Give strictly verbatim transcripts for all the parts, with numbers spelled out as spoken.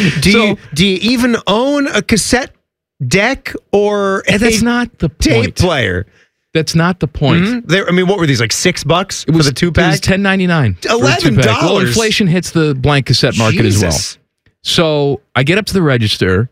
Do So- you do you even own a cassette deck or a That's not the tape point. player? That's not the point. Mhm. There, I mean, what were these, like six bucks It was for the two It was pack? ten ninety-nine. eleven Well, dollars. inflation hits the blank cassette market as well. Jesus. So I get up to the register,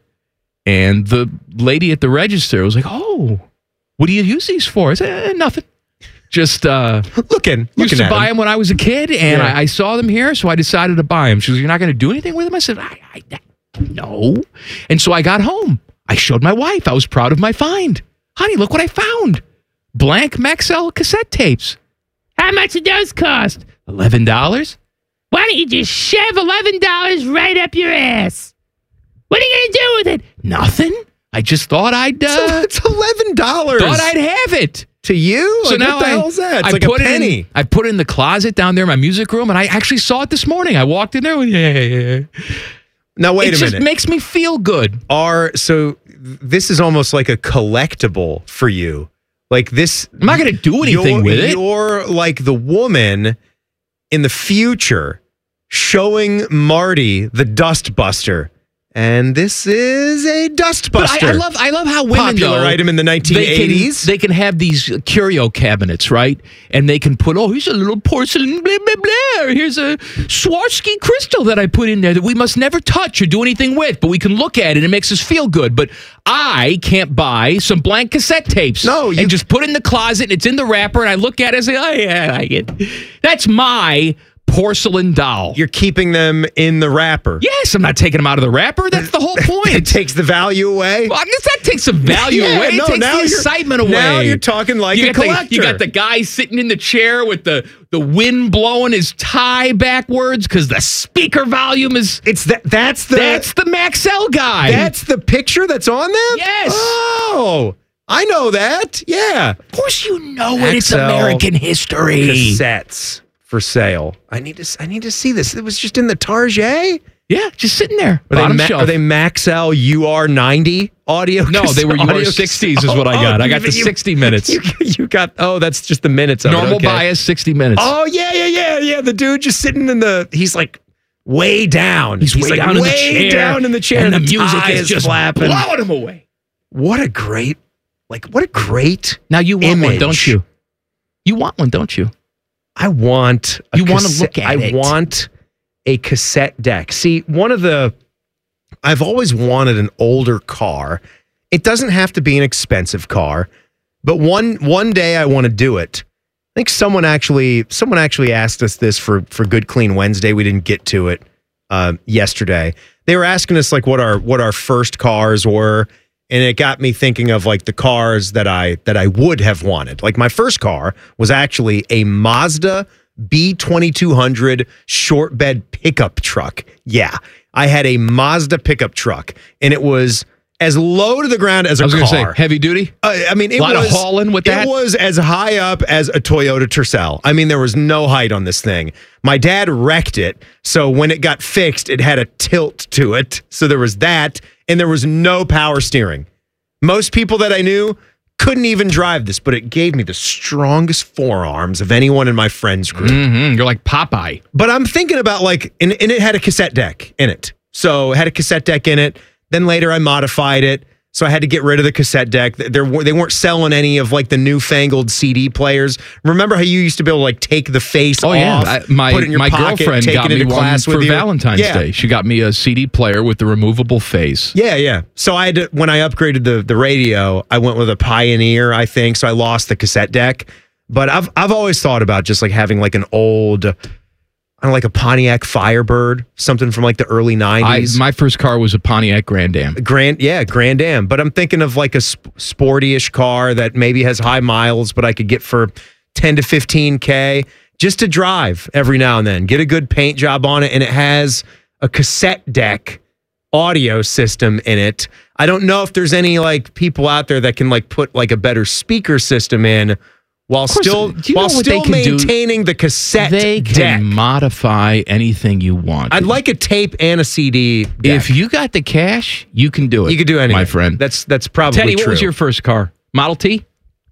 and the lady at the register was like, "Oh, what do you use these for?" I said, eh, "Nothing. Just uh, Looking, used looking to at buy him. them when I was a kid, and Yeah. I, I saw them here, so I decided to buy them." She goes, "You're not going to do anything with them?" I said, I, I, I, "No." And so I got home. I showed my wife. I was proud of my find. Honey, look what I found. Blank Maxell cassette tapes. How much did those cost? eleven dollars. Why don't you just shove eleven dollars right up your ass? What are you going to do with it? Nothing. I just thought I'd uh, So it's eleven dollars. thought I'd have it. To you? So Like, now what the I, hell is that? It's I like put a it penny. in, I put it in the closet down there in my music room, and I actually saw it this morning. I walked in there. And, yeah, yeah, yeah. Now wait it a just minute. makes me feel good. Are so this is almost like a collectible for you. Like this, I'm not going to do anything you're, with it. You're like the woman in the future showing Marty the Dustbuster. And this is a Dustbuster. But I, I love, I love how women Popular though, item in the nineteen eighties. They can, they can have these curio cabinets, right? And they can put, oh, here's a little porcelain, blah blah blah. Here's a Swarovski crystal that I put in there that we must never touch or do anything with, but we can look at it and it makes us feel good. But I can't buy some blank cassette tapes. No, you and just put it in the closet. And it's in the wrapper, and I look at it and say, oh yeah, I like it. That's my porcelain doll. You're keeping them in the wrapper. Yes, I'm not taking them out of the wrapper. That's the whole point. It takes the value away. Well, I guess that takes some value Yeah, away. It no, takes now the you're- excitement away. now you're talking like you a got the- collector. you got the guy sitting in the chair with the, the wind blowing his tie backwards because the speaker volume is. It's that. That's the. That's the Maxell guy. That's the picture that's on them? Yes. Oh, I know that. Yeah. Of course you know it. It's Maxell American history. Cassettes for sale. I need to. I need to see this. It was just in the Target. Yeah, just sitting there. Are they, Bottom Ma- shelf. are they Maxell U R ninety audio? No, they were U R sixties is what I got. I got the sixty minutes. You, you got. Oh, that's just the minutes. Of Normal it. Okay. bias, sixty minutes. Oh yeah, yeah, yeah, yeah. The dude just sitting in the. He's like way down. He's, way like down in the way chair. down in the chair. And the, the music tie is just flapping. blowing him away. What a great, like, what a great. Now you want one, image. don't you? You want one, don't you? I want. A You wanna cassette- look at I it. want a cassette deck. See, one of the. I've always wanted an older car. It doesn't have to be an expensive car, but one one day I want to do it. I think someone actually someone actually asked us this for for Good Clean Wednesday. We didn't get to it uh, yesterday. They were asking us like what our what our first cars were, and it got me thinking of like the cars that I that I would have wanted. Like my first car was actually a Mazda B twenty-two hundred short bed pickup truck. Yeah, I had a Mazda pickup truck, and it was as low to the ground as a I was car. going to say, heavy duty? Uh, I mean, it Lot of was hauling with that? It was as high up as a Toyota Tercel. I mean, there was no height on this thing. My dad wrecked it, so when it got fixed, it had a tilt to it. So there was that, and there was no power steering. Most people that I knew couldn't even drive this, but it gave me the strongest forearms of anyone in my friends group. Mm-hmm. You're like Popeye. But I'm thinking about like, and, and it had a cassette deck in it. So it had a cassette deck in it. Then later I modified it. So I had to get rid of the cassette deck. There, they weren't selling any of like the newfangled C D players. Remember how you used to be able to like take the face Oh, off, yeah. I, my put it in your my pocket, girlfriend take got it me into one class for with you? Valentine's Yeah. Day. She got me a C D player with the removable face. Yeah, yeah. So I had to, when I upgraded the the radio, I went with a Pioneer, I think. So I lost the cassette deck. But I've I've always thought about just like having like an old, I don't know, like a Pontiac Firebird, something from like the early I, nineties. my first car was a Pontiac Grand Am. Grand, yeah, Grand Am. But I'm thinking of like a sp- sporty-ish car that maybe has high miles, but I could get for ten to fifteen K just to drive every now and then. Get a good paint job on it, and it has a cassette deck audio system in it. I don't know if there's any like people out there that can like put like a better speaker system in while course, still do you know while what they still can do? maintaining the cassette They deck. can modify anything you want. I'd like a tape and a C D deck. If you got the cash, you can do it. You could do anything, my friend. That's that's probably Teddy, true. what was your first car? Model T?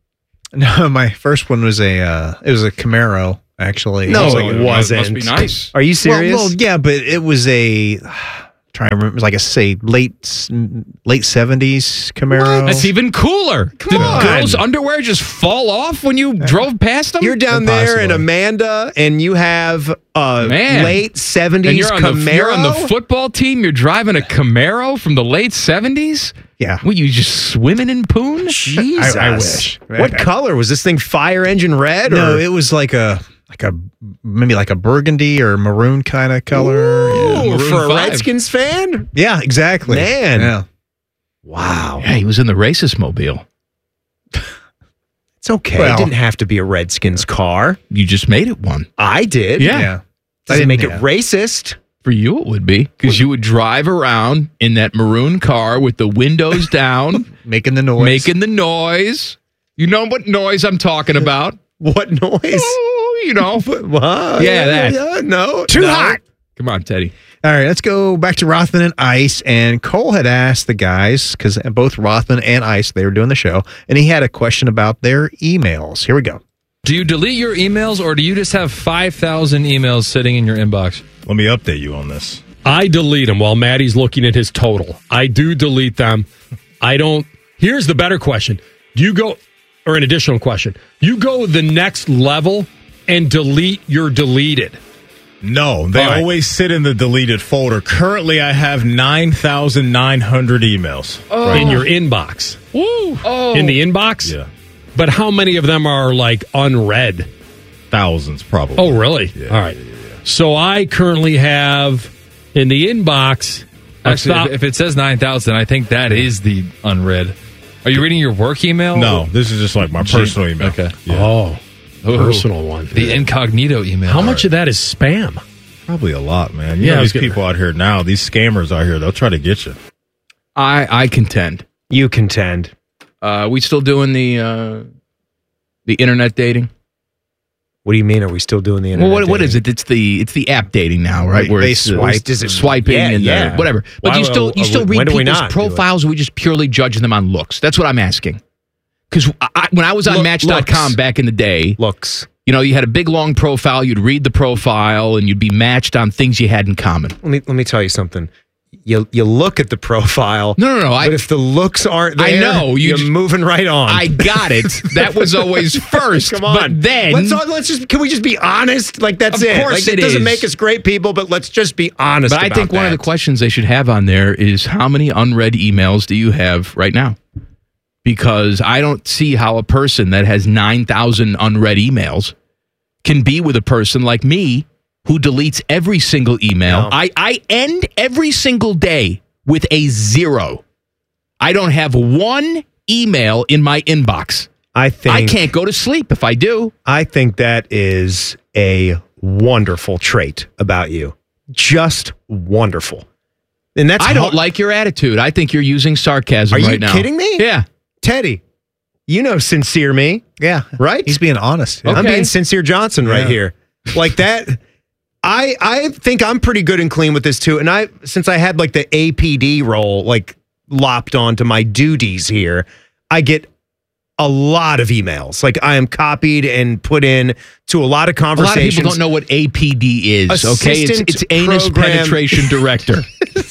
No, my first one was a uh, it was a Camaro actually. No, So it was wasn't. Must be nice. Are you serious? Well, well, yeah, but it was a trying to remember, like I say, late late seventies Camaro. That's even cooler. Come Did on. girls' underwear just fall off when you drove past them? You're down there in Impossible. Amanda, and you have a Man. late seventies and you're on, Camaro. the, you're on the football team. You're driving a Camaro from the late seventies. Yeah. What, you just swimming in poon? Jesus. I- I wish. What color was this thing? Fire engine red? No, or? it was like a like a maybe like a burgundy or maroon kind of color. Yeah. Ooh, Maroon for a five. Redskins fan? Yeah, exactly. Man. Yeah. Wow. Yeah, he was in the racist mobile. It's okay. Well- it didn't have to be a Redskins car. You just made it one. I did. Yeah. Yeah. Doesn't make it yeah. racist. For you, it would be because you would drive around in that maroon car with the windows down, Making the noise. making the noise. You know what noise I'm talking about? What noise? Oh, you know. What? Yeah, that. Yeah, no. Too no. hot. Come on, Teddy. All right, let's go back to Rothman and Ice. And Cole had asked the guys, because both Rothman and Ice, they were doing the show, and he had a question about their emails. Here we go. Do you delete your emails, or do you just have five thousand emails sitting in your inbox? Let me update you on this. I delete them while Maddie's looking at his total. I do delete them. I don't. Here's the better question. Do you go, or an additional question, you go the next level and delete your deleted? No, they All right. always sit in the deleted folder. Currently, I have nine thousand nine hundred emails. In your inbox. Woo! Oh. In the inbox? Yeah. But how many of them are like unread? Thousands, probably. Oh, really? Yeah, All right. yeah, yeah, yeah. So I currently have in the inbox. a Actually, thou- if, if it says nine thousand, I think that is the unread. Are you reading your work email? No, this is just like my personal email. Okay. Yeah. Oh, personal one. The incognito email. How much of that is spam? Probably a lot, man. You Yeah, I know was these getting- people out here now, these scammers out here, they'll try to get you. I I contend. You contend. Uh, we still doing the uh, the internet dating? What do you mean? Are we still doing the internet? Well, what what dating? is it? It's the it's the app dating now, right? Right, Where they it's uh, swipe. Does it- swiping yeah, and yeah. Uh, whatever. But Why- you still you uh, still when read do we people's not do it? profiles, or we just purely judge them on looks? That's what I'm asking. Because I, I- when I was on Look- Match dot com looks. back in the day, Looks. you know, you had a big long profile. You'd read the profile, and you'd be matched on things you had in common. Let me let me tell you something. You you look at the profile. No, no, no. I, but if the looks aren't there, I know, you you're just- moving right on. I got it. That was always first. Come on. But then let's all- let's just can we just be honest? Like that's Of it. course like, it doesn't is. make us great people, but let's just be honest. But I about think one of the that. questions they should have on there is how many unread emails do you have right now? Because I don't see how a person that has nine thousand unread emails can be with a person like me who deletes every single email. No. I, I end every single day with a zero. I don't have one email in my inbox. I think I can't go to sleep if I do. I think that is a wonderful trait about you. Just wonderful. And that's I don't hard- like your attitude. I think you're using sarcasm Are you right now. kidding me? Yeah. Teddy. You know sincere me, Yeah. right? He's being honest. Yeah. I'm Okay. being sincere Johnson right Yeah. here. Like that. I I think I'm pretty good and clean with this too. And I since I had like the A P D role like lopped onto my duties here, I get a lot of emails. Like I am copied and put in to a lot of A lot of conversations. people don't know what A P D is, okay? It's, Assistant it's anus program- penetration director.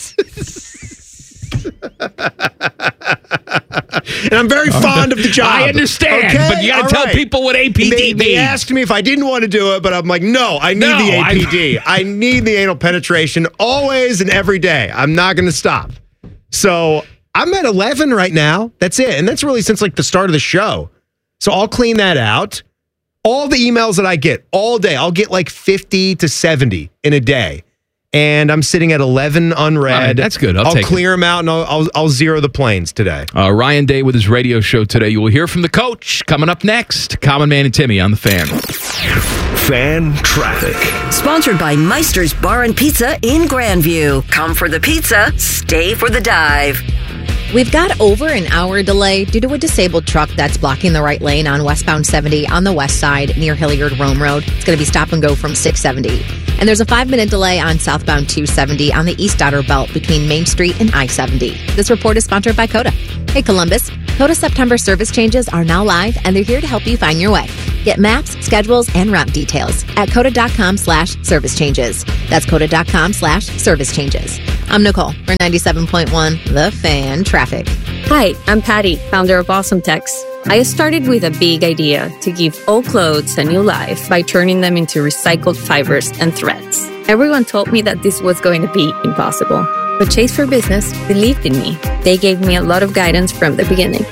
And I'm very fond of the job. I understand, okay? but you got All to tell right. people what A P D They, means. they asked me if I didn't want to do it, but I'm like, no, I need No, the I- A P D. I need the anal penetration always and every day. I'm not going to stop. So I'm at eleven right now. That's it. And that's really since like the start of the show. So I'll clean that out. All the emails that I get all day, I'll get like fifty to seventy in a day. And I'm sitting at eleven unread. All right, that's good. I'll take it. clear them out and I'll, I'll, I'll zero the planes today. Uh, Ryan Day with his radio show today. You will hear from the coach coming up next. Common Man and Timmy on the Fan. Fan traffic. Sponsored by Meister's Bar and Pizza in Grandview. Come for the pizza, stay for the dive. We've got over an hour delay due to a disabled truck that's blocking the right lane on westbound seventy on the west side near Hilliard Rome Road. It's going to be stop and go from six seventy. And there's a five-minute delay on southbound two seventy on the East Outer Belt between Main Street and I seventy. This report is sponsored by Coda. Hey, Columbus. Coda September service changes are now live, and they're here to help you find your way. Get maps, schedules, and route details at coda.com slash service changes. That's coda.com slash service changes. I'm Nicole for ninety-seven point one The Fan Traffic. Hi, I'm Patty, founder of Awesome Tex. I started with a big idea to give old clothes a new life by turning them into recycled fibers and threads. Everyone told me that this was going to be impossible, but Chase for Business believed in me. They gave me a lot of guidance from the beginning.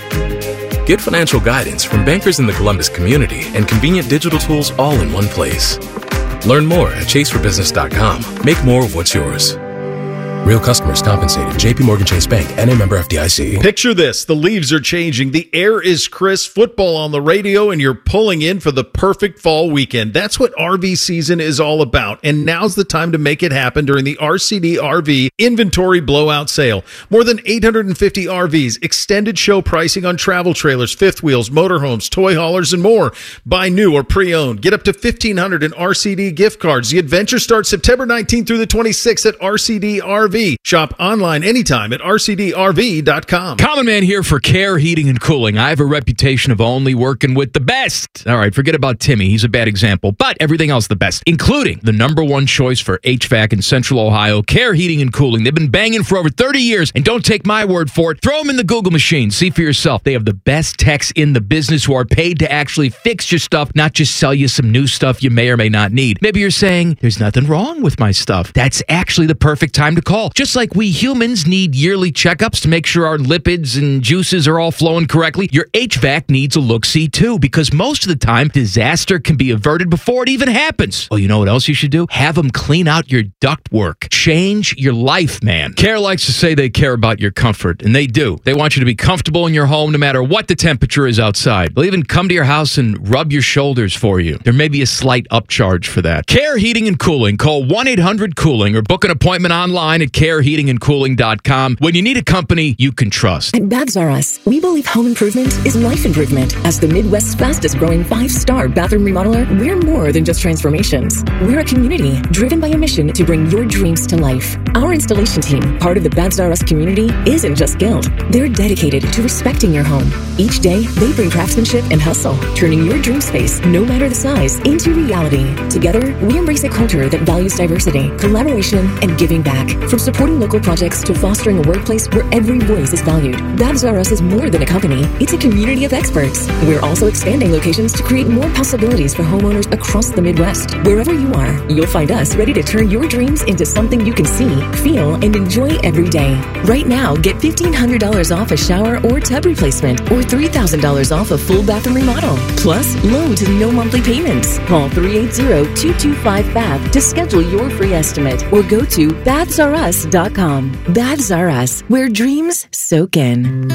Get financial guidance from bankers in the Columbus community and convenient digital tools all in one place. Learn more at chase for business dot com. Make more of what's yours. Real customers compensated. J P Morgan Chase Bank, N A member F D I C. Picture this. The leaves are changing. The air is crisp. Football on the radio, and you're pulling in for the perfect fall weekend. That's what R V season is all about. And now's the time to make it happen during the R C D R V Inventory Blowout Sale. More than eight hundred fifty R Vs, extended show pricing on travel trailers, fifth wheels, motorhomes, toy haulers, and more. Buy new or pre-owned. Get up to fifteen hundred dollars in R C D gift cards. The adventure starts September nineteenth through the twenty-sixth at R C D R V. Shop online anytime at R C D R V dot com. Common Man here for Care Heating and Cooling. I have a reputation of only working with the best. All right, forget about Timmy. He's a bad example, but everything else the best, including the number one choice for H V A C in Central Ohio, Care Heating and Cooling. They've been banging for over thirty years, and don't take my word for it. Throw them in the Google machine. See for yourself. They have the best techs in the business who are paid to actually fix your stuff, not just sell you some new stuff you may or may not need. Maybe you're saying, there's nothing wrong with my stuff. That's actually the perfect time to call. Just like we humans need yearly checkups to make sure our lipids and juices are all flowing correctly, your H V A C needs a look-see too, because most of the time, disaster can be averted before it even happens. Well, you know what else you should do? Have them clean out your ductwork. Change your life, man. Care likes to say they care about your comfort, and they do. They want you to be comfortable in your home no matter what the temperature is outside. They'll even come to your house and rub your shoulders for you. There may be a slight upcharge for that. Care Heating and Cooling. Call one eight hundred cooling or book an appointment online at care heating and cooling dot com when you need a company you can trust. At Babs R Us, we believe home improvement is life improvement. As the Midwest's fastest growing five-star bathroom remodeler, we're more than just transformations. We're a community driven by a mission to bring your dreams to life. Our installation team, part of the Babs R Us community, isn't just skilled. They're dedicated to respecting your home. Each day, they bring craftsmanship and hustle, turning your dream space, no matter the size, into reality. Together, we embrace a culture that values diversity, collaboration, and giving back. From supporting local projects to fostering a workplace where every voice is valued. Babs R Us is more than a company. It's a community of experts. We're also expanding locations to create more possibilities for homeowners across the Midwest. Wherever you are, you'll find us ready to turn your dreams into something you can see, feel, and enjoy every day. Right now, get fifteen hundred dollars off a shower or tub replacement or three thousand dollars off a full bathroom remodel. Plus, low to no monthly payments. Call three eight zero, two two five, B A B to schedule your free estimate or go to babs r us dot com. Babs R Us, where dreams soak in.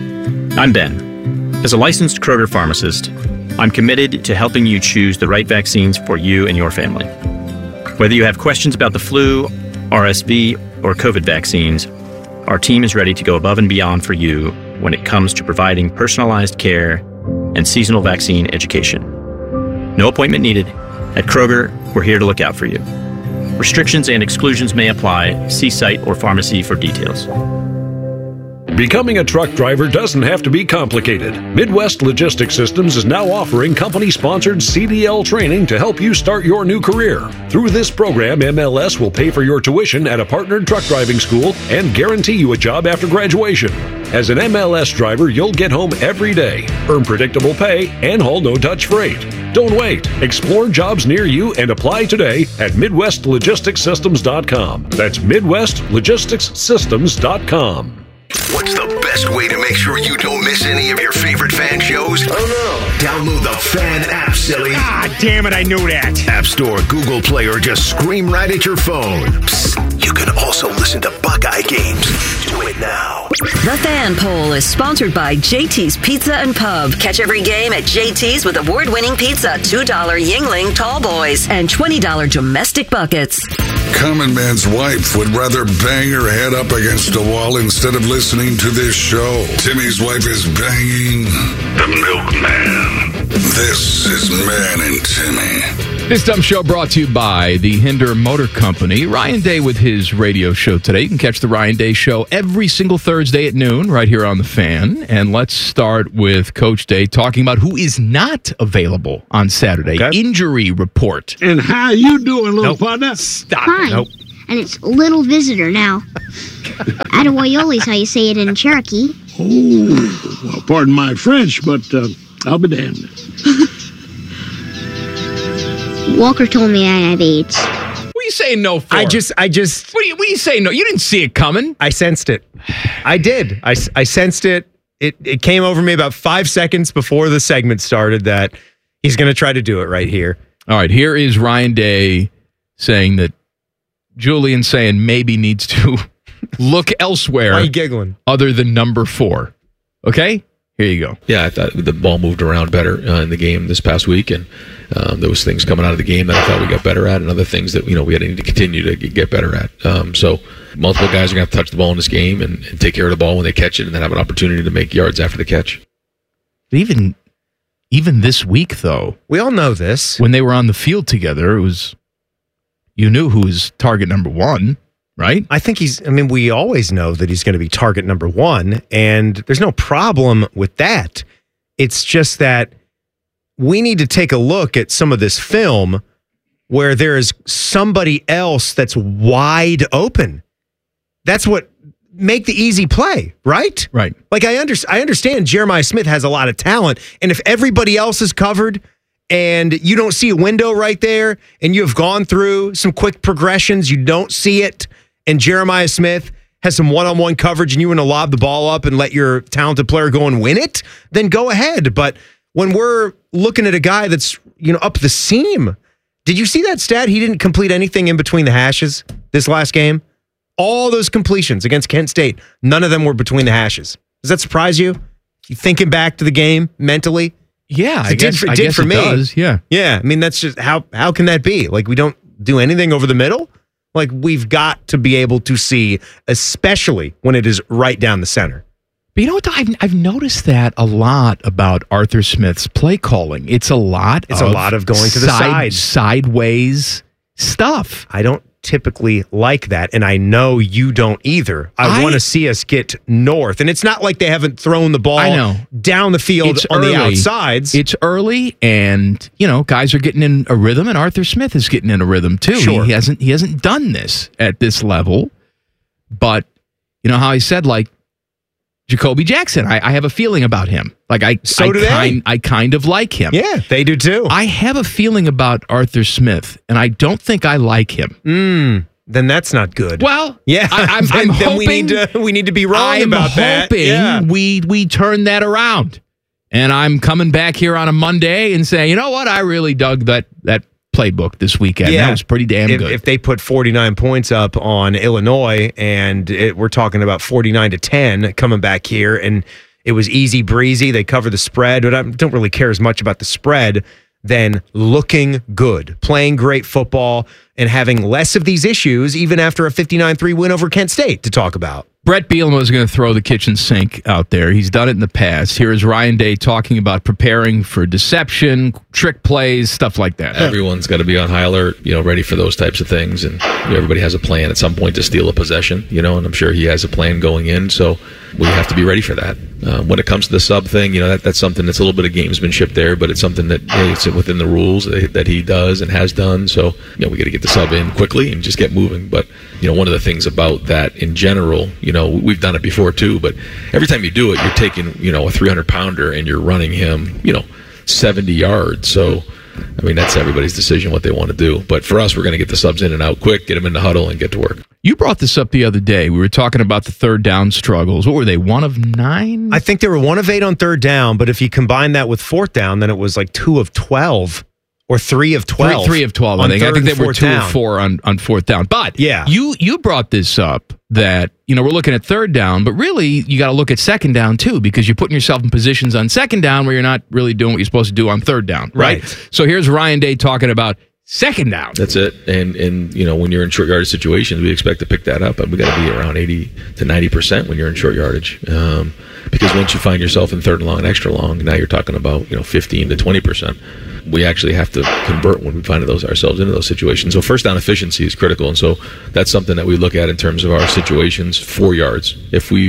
I'm Ben. As a licensed Kroger pharmacist, I'm committed to helping you choose the right vaccines for you and your family. Whether you have questions about the flu, R S V, or COVID vaccines, our team is ready to go above and beyond for you when it comes to providing personalized care and seasonal vaccine education. No appointment needed. At Kroger, we're here to look out for you. Restrictions and exclusions may apply. See site or pharmacy for details. Becoming a truck driver doesn't have to be complicated. Midwest Logistics Systems is now offering company-sponsored C D L training to help you start your new career. Through this program, M L S will pay for your tuition at a partnered truck driving school and guarantee you a job after graduation. As an M L S driver, you'll get home every day, earn predictable pay, and haul no-touch freight. Don't wait. Explore jobs near you and apply today at midwest logistics systems dot com. That's midwest logistics systems dot com. What's the best way to make sure you don't miss any of your favorite fan shows? Oh no! Download the Fan app, silly. Ah, damn it, I knew that. App Store, Google Play, or just scream right at your phone. Psst, you can also listen to Buckeye games. Do it now. The Fan Poll is sponsored by J T's Pizza and Pub. Catch every game at J T's with award-winning pizza, two dollar Yingling Tall Boys, and twenty dollar domestic buckets. Common Man's wife would rather bang her head up against a wall instead of listening to this show. Timmy's wife is banging the milkman. This is Man and Timmy. This dumb show brought to you by the Hinder Motor Company. Ryan Day with his radio show today. You can catch the Ryan Day show every single Thursday at noon right here on The Fan. And let's start with Coach Day talking about who is not available on Saturday. Okay. Injury report. And how you doing, little nope. partner? Stop Hi. it. Nope. and it's little visitor now. Atawayole's how you say it in Cherokee. Oh, well, pardon my French, but uh, I'll be damned. Walker told me I have AIDS. What are you saying no for? I just, I just. What are you, what are you saying no? You didn't see it coming. I sensed it. I did. I, I sensed it. It it came over me about five seconds before the segment started that he's going to try to do it right here. All right, here is Ryan Day saying that Julian saying maybe needs to look elsewhere. Why are you giggling? Other than number four. Okay? Here you go. Yeah, I thought the ball moved around better uh, in the game this past week, and um, there was things coming out of the game that I thought we got better at, and other things that you know we had to need to continue to get better at. Um, so multiple guys are going to have to touch the ball in this game and, and take care of the ball when they catch it, and then have an opportunity to make yards after the catch. Even even this week, though, we all know this. When they were on the field together, it was you knew who was target number one. Right? I think he's, I mean, we always know that he's going to be target number one, and there's no problem with that. It's just that we need to take a look at some of this film where there is somebody else that's wide open. That's what make the easy play, right? Right. Like I, under, I understand Jeremiah Smith has a lot of talent, and if everybody else is covered and you don't see a window right there and you have gone through some quick progressions, you don't see it, and Jeremiah Smith has some one-on-one coverage and you want to lob the ball up and let your talented player go and win it, then go ahead. But when we're looking at a guy that's, you know, up the seam, did you see that stat? He didn't complete anything in between the hashes this last game. All those completions against Kent State, none of them were between the hashes. Does that surprise you? You thinking back to the game mentally? Yeah, I it guess, did for, I did guess for it me. does. Yeah. Yeah, I mean, that's just, how how can that be? Like, we don't do anything over the middle? Like, we've got to be able to see, especially when it is right down the center. But you know what, though? I've, I've noticed that a lot about Arthur Smith's play calling. It's a lot It's of a lot of going to the side. sideways stuff. I don't typically like that, and I know you don't either. I, I want to see us get north, and it's not like they haven't thrown the ball I know. down the field It's on early. the outsides. It's early, and you know, guys are getting in a rhythm, and Arthur Smith is getting in a rhythm too. Sure. He hasn't he hasn't done this at this level, but you know how he said, like Jacoby Jackson. I, I have a feeling about him. Like I, So I do they. kind, I kind of like him. Yeah, they do too. I have a feeling about Arthur Smith, and I don't think I like him. Mm, then that's not good. Well, yeah, I, I'm, then, I'm then hoping we need to we need to be wrong I'm about that. hoping Yeah. we we turn that around, and I'm coming back here on a Monday and saying, you know what, I really dug that that playbook this weekend. Yeah. That was pretty damn if, good. If they put forty-nine points up on Illinois, and it, we're talking about forty-nine to ten coming back here, and it was easy breezy, they cover the spread, but I don't really care as much about the spread than looking good, playing great football, and having less of these issues, even after a fifty-nine three win over Kent State to talk about. Brett Bielema is going to throw the kitchen sink out there. He's done it in the past. Here is Ryan Day talking about preparing for deception, trick plays, stuff like that. Everyone's got to be on high alert, you know, ready for those types of things. And you know, everybody has a plan at some point to steal a possession, you know, and I'm sure he has a plan going in. So we have to be ready for that. Um, when it comes to the sub thing, you know, that, that's something that's a little bit of gamesmanship there, but it's something that hey, it's within the rules that, that he does and has done. So, you know, we got to get the sub in quickly and just get moving. But, you know, one of the things about that in general, you know, we've done it before too, but every time you do it, you're taking, you know, a three hundred pounder and you're running him, you know, seventy yards. So, I mean, that's everybody's decision what they want to do. But for us, we're going to get the subs in and out quick, get them in the huddle, and get to work. You brought this up the other day. We were talking about the third down struggles. What were they, one of nine? I think they were one of eight on third down, but if you combine that with fourth down, then it was like two of twelve or three of twelve. Three, three of twelve, I on think. I third think they and were fourth two down. of four on, on fourth down. But Yeah. you you brought this up that, you know, we're looking at third down, but really you got to look at second down too, because you're putting yourself in positions on second down where you're not really doing what you're supposed to do on third down, right? Right. So here's Ryan Day talking about second down. That's it. And, and you know, when you're in short yardage situations, we expect to pick that up. And we got to be around eighty to ninety percent when you're in short yardage. Um, because once you find yourself in third and long and extra long, now you're talking about, you know, fifteen to twenty percent. We actually have to convert when we find those ourselves into those situations. So first down efficiency is critical. And so that's something that we look at in terms of our situations, four yards. If we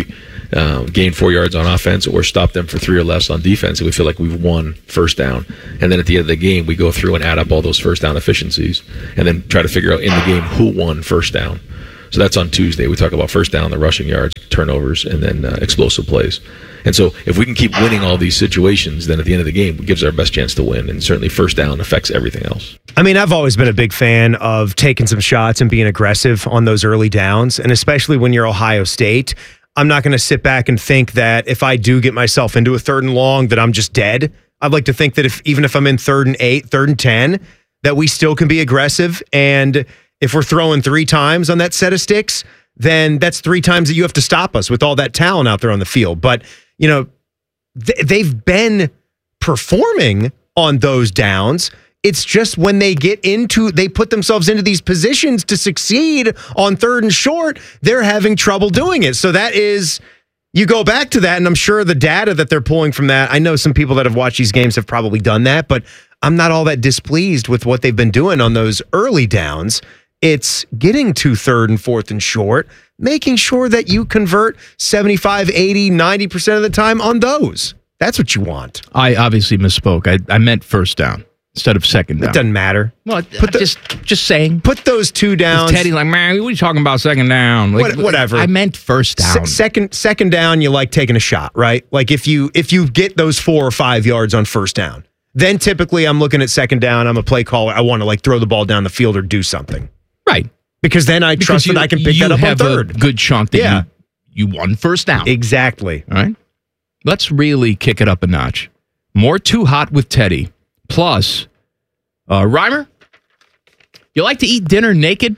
uh, gain four yards on offense or stop them for three or less on defense, and we feel like we've won first down. And then at the end of the game, we go through and add up all those first down efficiencies and then try to figure out in the game who won first down. So that's on Tuesday. We talk about first down, the rushing yards, turnovers, and then uh, explosive plays. And so if we can keep winning all these situations, then at the end of the game, it gives our best chance to win. And certainly first down affects everything else. I mean, I've always been a big fan of taking some shots and being aggressive on those early downs. And especially when you're Ohio State, I'm not going to sit back and think that if I do get myself into a third and long, that I'm just dead. I'd like to think that if even if I'm in third and eight, third and ten, that we still can be aggressive. And if we're throwing three times on that set of sticks, then that's three times that you have to stop us with all that talent out there on the field. But, you know, th- they've been performing on those downs. It's just when they get into, they put themselves into these positions to succeed on third and short, they're having trouble doing it. So that is, you go back to that, and I'm sure the data that they're pulling from that, I know some people that have watched these games have probably done that, but I'm not all that displeased with what they've been doing on those early downs. It's getting to third and fourth and short, making sure that you convert seventy-five, eighty, ninety percent of the time on those. That's what you want. I obviously misspoke. I, I meant first down instead of second down. It doesn't matter. Well, put the, just just saying. Put those two downs. Teddy's like, man, what are you talking about second down? Like, what, whatever. I meant first down. Se- second second down, you like taking a shot, right? Like if you if you get those four or five yards on first down, then typically I'm looking at second down. I'm a play caller. I want to like throw the ball down the field or do something. Right. Because then I Because trust you, that I can pick you that up on have third. A good chunk that Yeah. you, you won first down. Exactly. All right. Let's really kick it up a notch. More Too Hot with Teddy. Plus, uh, Reimer, you like to eat dinner naked?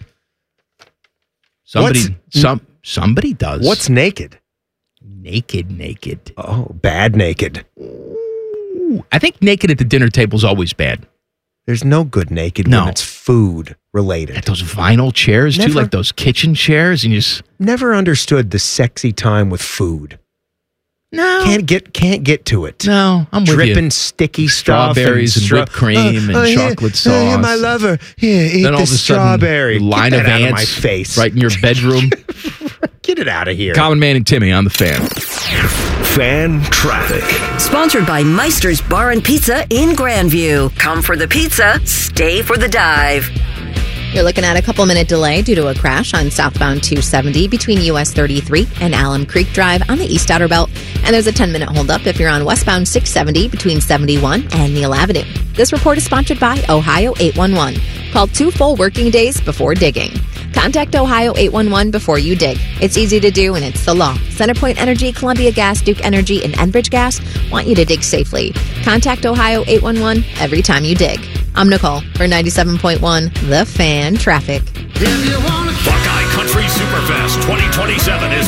Somebody, What's- some somebody does. What's naked? Naked, naked. Oh, bad naked. Ooh, I think naked at the dinner table is always bad. There's no good naked No. when it's food related. At those vinyl chairs, too, Never- like those kitchen chairs, and you just Never understood the sexy time with food. no, Can't get can't get to it. no. I'm with Dripping you. sticky stuff Strawberries and stra- whipped cream and here- chocolate oh, here, sauce. my lover. Here, eat Then all the of a sudden, strawberry. line Get of that out ants of my face. right in your bedroom. Get it out of here. Common Man and Timmy on the Fan. Fan traffic. Sponsored by Meister's Bar and Pizza in Grandview. Come for the pizza, stay for the dive. You're looking at a couple minute delay due to a crash on southbound two seventy between U S thirty-three and Alum Creek Drive on the East Outer Belt. And there's a ten minute holdup if you're on westbound six seventy between seventy-one and Neal Avenue. This report is sponsored by Ohio eight one one. Call two full working days before digging. Contact Ohio eight one one before you dig. It's easy to do and it's the law. Centerpoint Energy, Columbia Gas, Duke Energy, and Enbridge Gas want you to dig safely. Contact Ohio eight one one every time you dig. I'm Nicole for ninety-seven point one The Fan Traffic. Buckeye Country Superfest twenty twenty-seven is